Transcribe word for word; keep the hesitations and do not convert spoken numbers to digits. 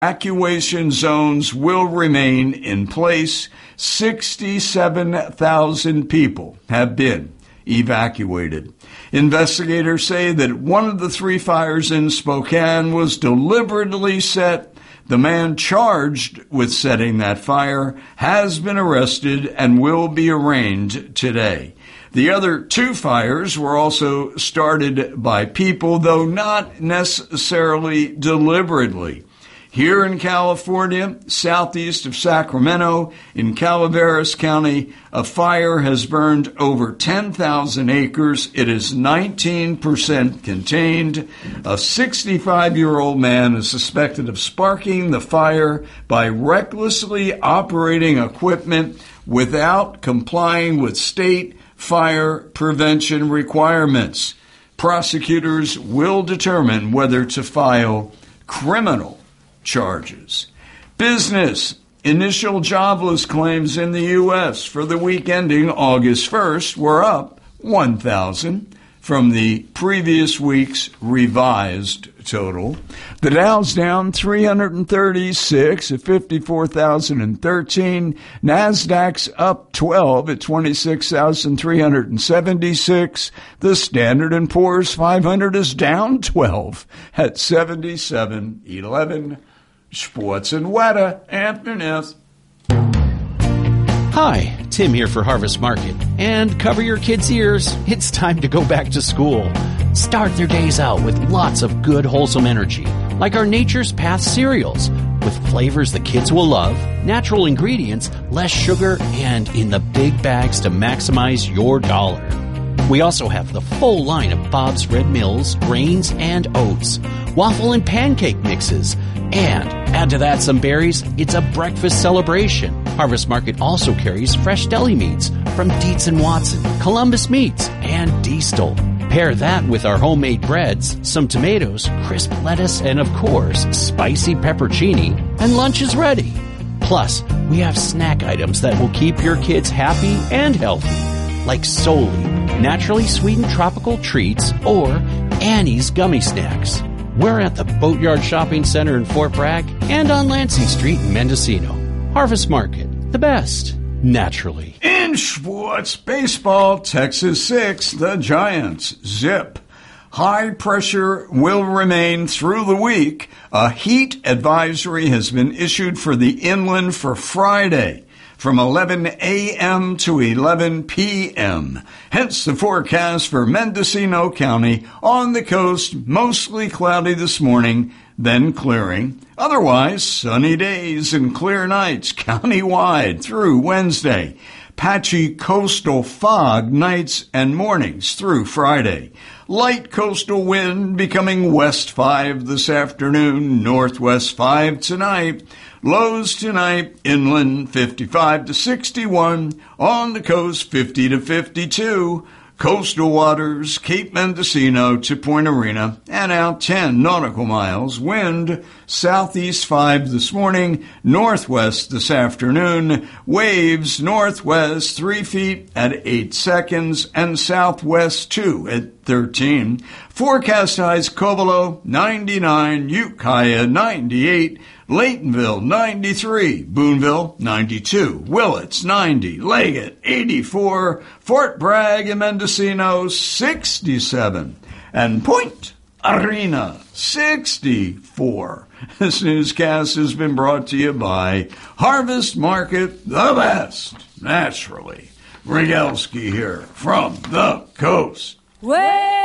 Evacuation zones will remain in place. sixty-seven thousand people have been evacuated. Investigators say that one of the three fires in Spokane was deliberately set. The man charged with setting that fire has been arrested and will be arraigned today. The other two fires were also started by people, though not necessarily deliberately. Here in California, southeast of Sacramento, in Calaveras County, a fire has burned over ten thousand acres. It is nineteen percent contained. A sixty-five-year-old man is suspected of sparking the fire by recklessly operating equipment without complying with state fire prevention requirements. Prosecutors will determine whether to file criminal charges. Business. Initial jobless claims in the U S for the week ending August first were up one thousand from the previous week's revised total. The Dow's down three hundred thirty-six at fifty-four thousand thirteen. NASDAQ's up twelve at twenty-six thousand three hundred seventy-six. The Standard and Poor's five hundred is down twelve at seventy-seven eleven. Sports and weather, Anthony. Hi, Tim here for Harvest Market. And cover your kids' ears. It's time to go back to school. Start their days out with lots of good, wholesome energy, like our Nature's Path cereals, with flavors the kids will love, natural ingredients, less sugar, and in the big bags to maximize your dollar. We also have the full line of Bob's Red Mills, grains, and oats, waffle and pancake mixes, and add to that some berries. It's a breakfast celebration. Harvest Market also carries fresh deli meats from Dietz and Watson, Columbus Meats, and Diestel. Pair that with our homemade breads, some tomatoes, crisp lettuce, and of course, spicy peppercini, and lunch is ready. Plus, we have snack items that will keep your kids happy and healthy, like Soli, naturally sweetened tropical treats, or Annie's gummy snacks. We're at the Boatyard Shopping Center in Fort Bragg and on Lansing Street in Mendocino. Harvest Market, the best, naturally. In sports, baseball, Texas six, the Giants zip. High pressure will remain through the week. A heat advisory has been issued for the inland for Friday, from eleven a.m. to eleven p.m. Hence the forecast for Mendocino County. On the coast, mostly cloudy this morning, then clearing. Otherwise, sunny days and clear nights countywide through Wednesday. Patchy coastal fog nights and mornings through Friday. Light coastal wind becoming west five this afternoon, northwest five tonight. Lows tonight, inland fifty-five to sixty-one, on the coast fifty to fifty-two, coastal waters, Cape Mendocino to Point Arena, and out ten nautical miles. Wind southeast five this morning, northwest this afternoon. Waves northwest three feet at eight seconds, and southwest two at thirteen. Forecast highs: Covelo ninety-nine, Ukiah ninety-eight, Laytonville ninety-three, Boonville ninety-two, Willits ninety, Leggett eighty-four, Fort Bragg and Mendocino sixty-seven, and Point Arena sixty-four. This newscast has been brought to you by Harvest Market, the best, naturally. Rigelski here from the coast. Way